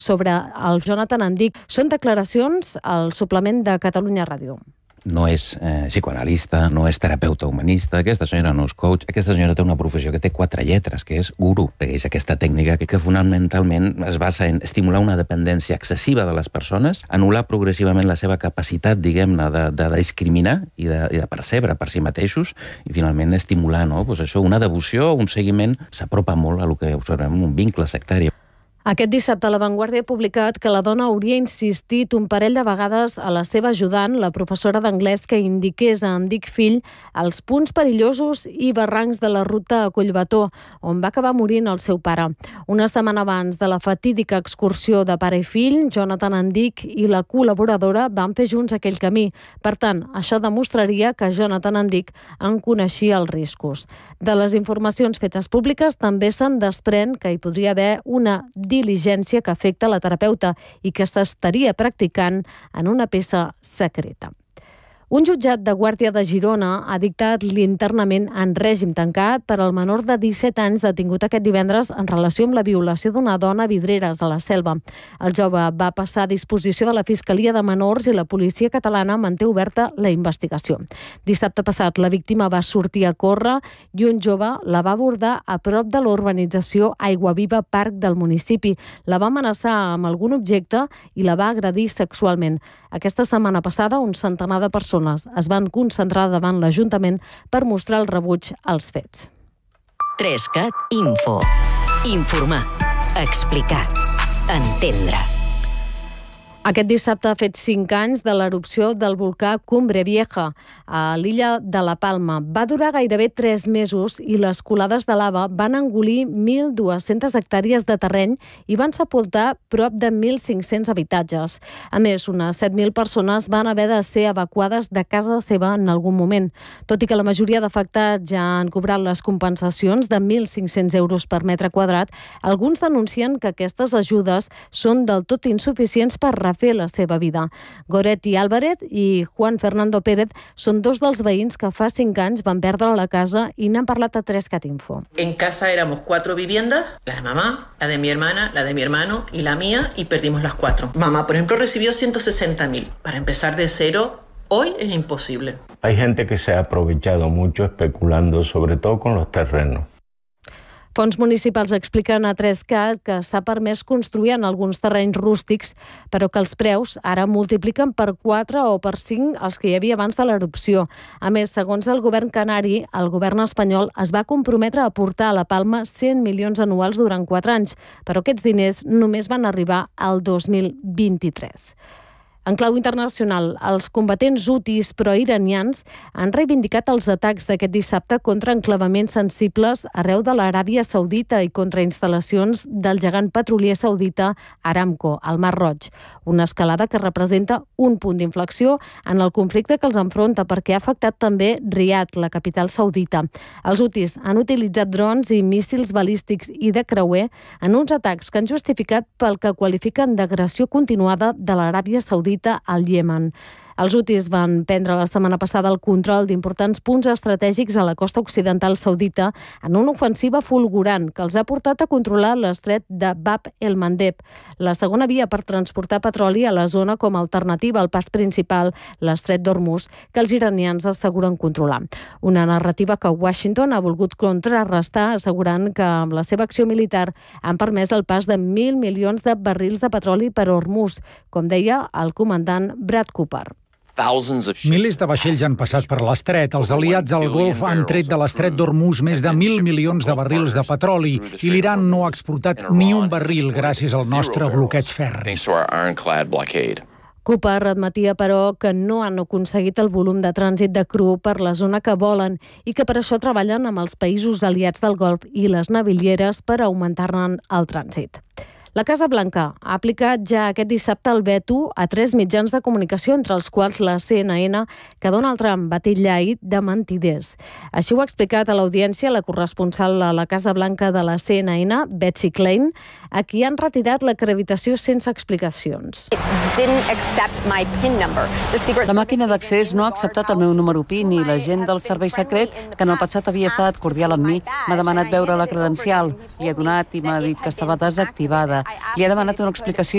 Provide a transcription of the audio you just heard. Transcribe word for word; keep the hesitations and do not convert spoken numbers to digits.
sobre el Jonathan Endic. Són declaracions al suplement de Catalunya Ràdio. No és eh, psicoanalista, no és terapeuta humanista, aquesta senyora no és coach, aquesta senyora té una professió que té quatre lletres, que és guru, perquè és aquesta tècnica que, que fonamentalment es basa en estimular una dependència excessiva de les persones, anul·lar progressivament la seva capacitat, diguem-ne, de, de discriminar i de, i de percebre per si mateixos, i finalment estimular, no? Pues això, una devoció, un seguiment, s'apropa molt a lo que observem, un vincle sectari. Aquest dissabte La Vanguardia ha publicat que la dona hauria insistit un parell de vegades a la seva ajudant, la professora d'anglès, que indiqués a Endic fill els punts perillosos i barrancs de la ruta a Collbató, on va acabar morint el seu pare. Una setmana abans de la fatídica excursió de pare i fill, Jonathan Endic i la col·laboradora van fer junts aquell camí. Per tant, això demostraria que Jonathan Endic en coneixia els riscos. De les informacions fetes públiques també se'n desprèn que hi podria haver una diligència que afecta la terapeuta i que s'estaria practicant en una peça secreta. Un jutjat de Guàrdia de Girona ha dictat l'internament en règim tancat per al menor de disset anys detingut aquest divendres en relació amb la violació d'una dona a Vidreres, a la Selva. El jove va passar a disposició de la Fiscalia de Menors i la policia catalana manté oberta la investigació. Dissabte passat la víctima va sortir a córrer i un jove la va abordar a prop de l'urbanització Aiguaviva Parc del municipi. La va amenaçar amb algun objecte i la va agredir sexualment. Aquesta setmana passada un centenar de persones es van concentrar davant l'Ajuntament per mostrar el rebuig als fets. Trescat Info. Informar. Explicar. Entendre. Aquest dissabte ha fet cinc anys de l'erupció del volcà Cumbre Vieja a l'illa de la Palma. Va durar gairebé tres mesos i les colades de lava van engolir mil dues-centes hectàrees de terreny i van sepultar prop de mil cinc-cents habitatges. A més, unes set mil persones van haver de ser evacuades de casa seva en algun moment. Tot i que la majoria d'afectats ja han cobrat les compensacions de mil cinc-cents euros per metre quadrat, alguns denuncien que aquestes ajudes són del tot insuficients per fer la seva vida. Goretti Álvarez i Juan Fernando Pérez són dos dels veïns que fa cinc anys van perdre la casa i n'han parlat a Trescat Info. En casa éramos cuatro viviendas, la de mamá, la de mi hermana, la de mi hermano y la mía, y perdimos las cuatro. Mamá, por ejemplo, recibió ciento sesenta mil. Para empezar de cero, hoy es imposible. Hay gente que se ha aprovechado mucho especulando, sobre todo con los terrenos. Fons municipals expliquen a Trescat que s'ha permès construir en alguns terrenys rústics, però que els preus ara multipliquen per quatre o per cinc els que hi havia abans de l'erupció. A més, segons el govern canari, el govern espanyol es va comprometre a aportar a la Palma cent milions anuals durant quatre anys, però aquests diners només van arribar al dos mil vint-i-tres. En clau internacional, els combatents hutis pro-iranians han reivindicat els atacs d'aquest dissabte contra enclavaments sensibles arreu de l'Aràbia Saudita i contra instal·lacions del gegant petrolier saudita Aramco, al Mar Roig. Una escalada que representa un punt d'inflexió en el conflicte que els enfronta perquè ha afectat també Riad, la capital saudita. Els hutis han utilitzat drons i míssils balístics i de creuer en uns atacs que han justificat pel que qualifiquen d'agressió continuada de l'Aràbia Saudita al Iemen. Els hutis van prendre la setmana passada el control d'importants punts estratègics a la costa occidental saudita en una ofensiva fulgurant que els ha portat a controlar l'estret de Bab el-Mandeb, la segona via per transportar petroli a la zona com a alternativa al pas principal, l'estret d'Hormuz, que els iranians asseguren controlar. Una narrativa que Washington ha volgut contrarrestar, assegurant que amb la seva acció militar han permès el pas de mil milions de barrils de petroli per Hormuz, com deia el comandant Brad Cooper. Milers de vaixells han passat per l'estret. Els aliats al Golf han tret de l'estret d'Hormuz més de mil milions de barrils de petroli i l'Iran no ha exportat ni un barril gràcies al nostre bloqueig ferri. Cooper admetia, però, que no han aconseguit el volum de trànsit de cru per la zona que volen i que per això treballen amb els països aliats del Golf i les navilleres per augmentar-ne el trànsit. La Casa Blanca ha aplicat ja aquest dissabte el veto a tres mitjans de comunicació, entre els quals la C N N, que Donald Trump va titllar ahir de mentiders. Així ho ha explicat a l'audiència la corresponsal a la Casa Blanca de la C N N, Betsy Klein, a qui han retirat l'acreditació sense explicacions. La màquina d'accés no ha acceptat el meu número P I N i l'agent del servei secret, que en el passat havia estat cordial amb mi, m'ha demanat veure la credencial. Li he donat i m'ha dit que estava desactivada. Li ha demanat una explicació